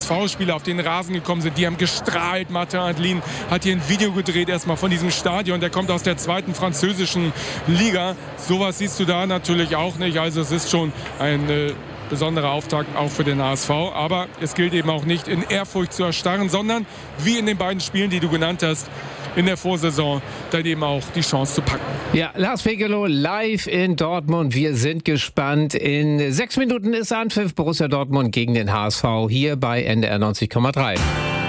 HSV-Spieler auf den Rasen gekommen sind, die haben gestrahlt. Martin Adlin hat hier ein Video gedreht erstmal von diesem Stadion. Der kommt aus der 2. französischen Liga. Sowas siehst du da natürlich auch nicht. Also es ist schon ein besonderer Auftakt auch für den HSV. Aber es gilt eben auch nicht in Ehrfurcht zu erstarren, sondern wie in den beiden Spielen, die du genannt hast, in der Vorsaison dann eben auch die Chance zu packen. Ja, Lars Pekelow live in Dortmund. Wir sind gespannt. In 6 Minuten ist Anpfiff Borussia Dortmund gegen den HSV hier bei NDR 90,3.